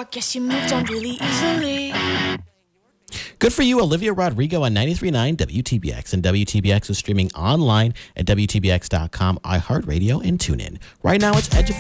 rock, yes, you moved on really easily. Good for you, Olivia Rodrigo on 93.9 WTBX. And WTBX is streaming online at WTBX.com, iHeartRadio, and TuneIn. Right now, it's Edge of